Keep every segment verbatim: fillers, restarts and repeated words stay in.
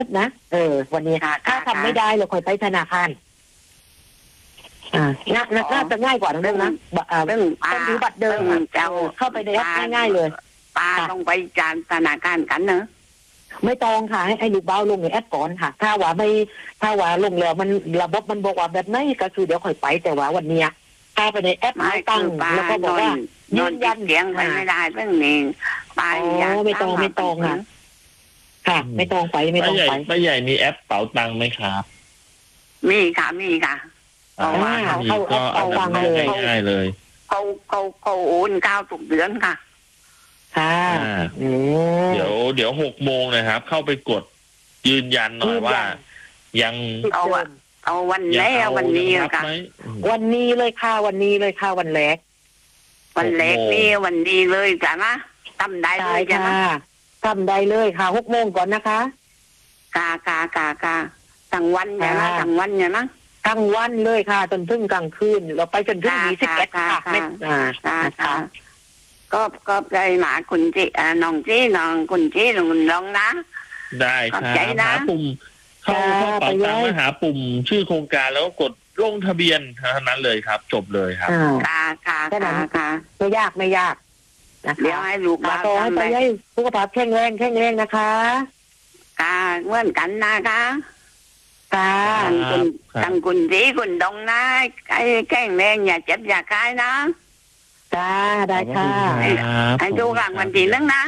นะเออวันนี้ถ้าทำไม่ได้เราค่อยไปธนาคารอ่าน่าน่าจะง่ายกว่าเรื่องนะเรื่องต้องดูบัตรเดิมเอาเข้าไปในแอปง่ายๆเลยป้าต้องไปจานธนาคารกันเนอะไม่ต้องค่ะให้ไอ้ลูกเบ้าลงในแอปก่อนค่ะถ้าว่าไม่ถ้าว่าลงแล้วมันระบบมันบอกว่าแบบไหนก็คือเดี๋ยวค่อยไปแต่ว่าวันนี้ถ้าไปในแอปไม่ตั้งแล้วก็บอกว่ายืนยันเสียงไปไม่ได้เรื่องนี้ไปไม่ต้องไม่ต้องค่ะค่ะไม่ต้องไปไม่ต้องไปป้าใหญ่มีแอปเป๋าตังค์ไหมครับมีค่ะมีค่ะเพราะว่าเขาก็เอาตังค์เลยง่ายเลยเขาเขาเขาโอนข้าวทุกเดือนค่ะค่ะเดี๋ยวเดี๋ยวหกโมงนะครับเข้าไปกดยืนยันหน่อยว่ายังเอาเอาวันแรกวันนี้ค่ะวันนี้เลยค่ะวันนี้เลยค่ะวันแรกวันแรกนี่วันนี้เลยจ้ะนะทำได้เลยจ้ะนะทำได้เลยค่ะหกโมงก่อนนะคะกากากากาทั้งวันเนี่ยนะทั้งวันเนี่ยนะทั้งวันเลยค่ะจนถึงกลางคืนเราไปจนถึงยี่สิบเอ็ดค่ะไม่อ่าค่ะก็ก็ใจหมาคุณจีอ่าน้องจีน้องคุณจีน้องคุณน้องนะได้ครับหาปุ่มเข้าเข้าเป๋าตังค์หาปุ่มชื่อโครงการแล้วก็กดลงทะเบียนเท่านั้นเลยครับจบเลยครับค่ะค่ะค่ะค่ะไม่ยากไม่ยากเดี๋ยวให้ลูกบ้านให้ไปให้สุขภาพแข็งแรงแข็งแรงนะคะค่ะเหมือนกันนะคะค่ะคุณตั้งคุณจีคุณดงนะไอ้แข็งแรงอย่าเจ็บอย่ากายนะจ้าได้ค่ะให้ดูกลางวันที่นึงนะ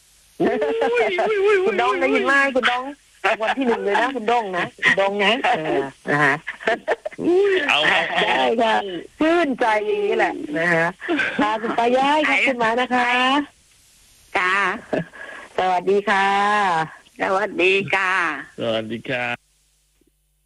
คุณดงได้ยินไหมคุณดงวันที่หนึ่งเลยนะคุณดงนะคุณดงนะนะฮะเอาได้ค่ะชื่นใจอย่างนี้แหละนะฮะพาคุณตายายขึ้นมานะคะจ้าสวัสดีค่ะสวัสดีค่ะสวัสดีค่ะ